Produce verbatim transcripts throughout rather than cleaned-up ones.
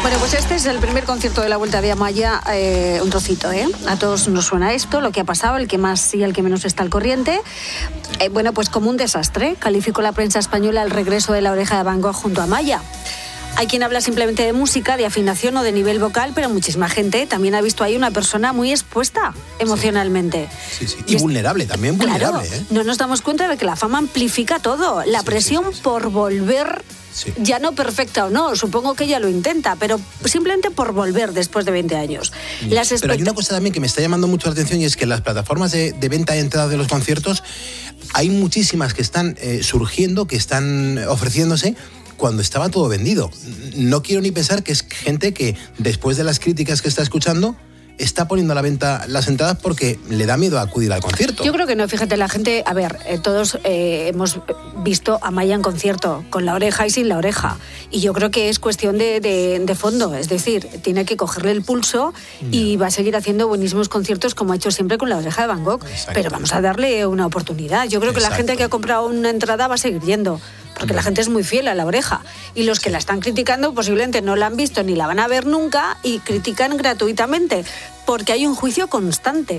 Bueno, pues este es el primer concierto de la Vuelta de Amaya, eh, un trocito, ¿eh? A todos nos suena esto, lo que ha pasado, el que más y el que menos está al corriente. Eh, bueno, pues como un desastre, calificó la prensa española el regreso de La Oreja de Van Gogh junto a Amaya. Hay quien habla simplemente de música, de afinación o de nivel vocal, pero muchísima gente también ha visto ahí una persona muy expuesta emocionalmente. Sí, sí, sí. Y, y vulnerable, también vulnerable. Claro, ¿eh? no nos damos cuenta de que la fama amplifica todo. La sí, presión sí, sí, sí. por volver... Sí. Ya no perfecta o no, supongo que ella lo intenta, pero simplemente por volver después de veinte años. Las pero hay una cosa también que me está llamando mucho la atención y es que las plataformas de, de venta de entradas de los conciertos, hay muchísimas que están eh, surgiendo, que están ofreciéndose cuando estaba todo vendido. No quiero ni pensar que es gente que después de las críticas que está escuchando está poniendo a la venta las entradas porque le da miedo a acudir al concierto. Yo creo que no, fíjate, la gente, a ver, eh, todos eh, hemos visto a Amaya en concierto, con la oreja y sin la oreja, y yo creo que es cuestión de, de, de fondo, es decir, tiene que cogerle el pulso y va a seguir haciendo buenísimos conciertos como ha hecho siempre con La Oreja de Van Gogh. Exacto. Pero vamos a darle una oportunidad. Yo creo que Exacto. la gente que ha comprado una entrada va a seguir yendo, porque la gente es muy fiel a La Oreja, y los que la están criticando posiblemente no la han visto ni la van a ver nunca y critican gratuitamente, porque hay un juicio constante.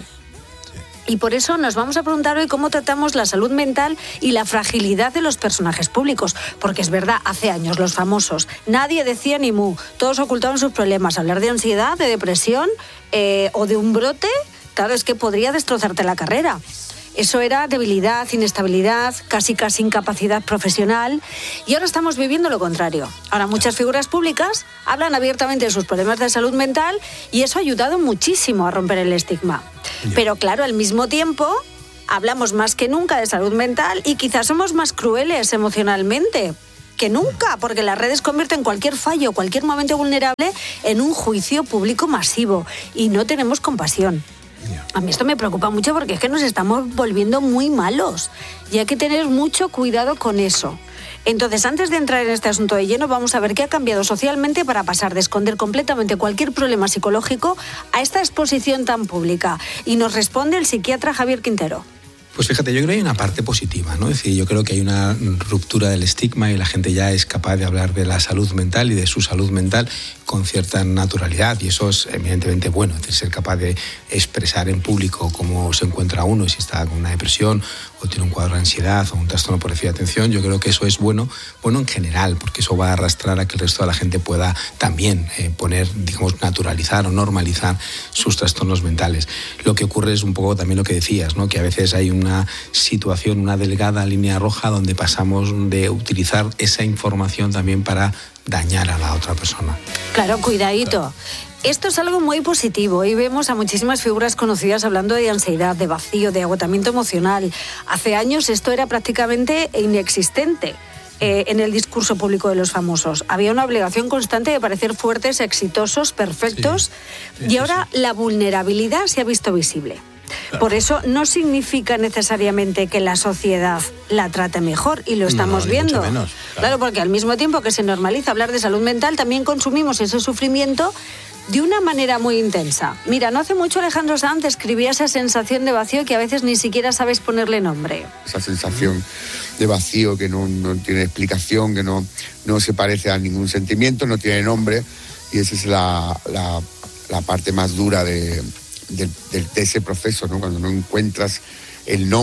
Y por eso nos vamos a preguntar hoy cómo tratamos la salud mental y la fragilidad de los personajes públicos. Porque es verdad, hace años los famosos, nadie decía ni mu, todos ocultaban sus problemas. Hablar de ansiedad, de depresión eh, o de un brote, claro, es que podría destrozarte la carrera. Eso era debilidad, inestabilidad, casi casi incapacidad profesional. Y ahora estamos viviendo lo contrario. Ahora muchas figuras públicas hablan abiertamente de sus problemas de salud mental y eso ha ayudado muchísimo a romper el estigma. Pero claro, al mismo tiempo hablamos más que nunca de salud mental y quizás somos más crueles emocionalmente que nunca, porque las redes convierten cualquier fallo, cualquier momento vulnerable en un juicio público masivo y no tenemos compasión. A mí esto me preocupa mucho porque es que nos estamos volviendo muy malos y hay que tener mucho cuidado con eso. Entonces, antes de entrar en este asunto de lleno, vamos a ver qué ha cambiado socialmente para pasar de esconder completamente cualquier problema psicológico a esta exposición tan pública. Y nos responde el psiquiatra Javier Quintero. Pues fíjate, yo creo que hay una parte positiva, ¿no? Es decir, yo creo que hay una ruptura del estigma y la gente ya es capaz de hablar de la salud mental y de su salud mental con cierta naturalidad, y eso es evidentemente bueno, es decir, ser capaz de expresar en público cómo se encuentra uno, si está con una depresión o tiene un cuadro de ansiedad o un trastorno por déficit de atención. Yo creo que eso es bueno, bueno en general, porque eso va a arrastrar a que el resto de la gente pueda también eh, poner, digamos, naturalizar o normalizar sus trastornos mentales. Lo que ocurre es un poco también lo que decías, ¿no? Que a veces hay una situación, una delgada línea roja donde pasamos de utilizar esa información también para dañar a la otra persona. Claro, cuidadito. Claro. Esto es algo muy positivo y vemos a muchísimas figuras conocidas hablando de ansiedad, de vacío, de agotamiento emocional. Hace años esto era prácticamente inexistente eh, en el discurso público de los famosos. Había una obligación constante de parecer fuertes, exitosos, perfectos, sí. Sí, y ahora sí, sí. la vulnerabilidad se ha visto visible. Claro. Por eso no significa necesariamente que la sociedad la trate mejor, y lo estamos no, viendo. Menos, claro. claro, porque al mismo tiempo que se normaliza hablar de salud mental, también consumimos ese sufrimiento de una manera muy intensa. Mira, no hace mucho Alejandro Sanz escribía esa sensación de vacío que a veces ni siquiera sabes ponerle nombre. Esa sensación de vacío que no, no tiene explicación, que no, no se parece a ningún sentimiento, no tiene nombre, y esa es la, la, la parte más dura de... De, de, de ese proceso, ¿no? Cuando no encuentras el nombre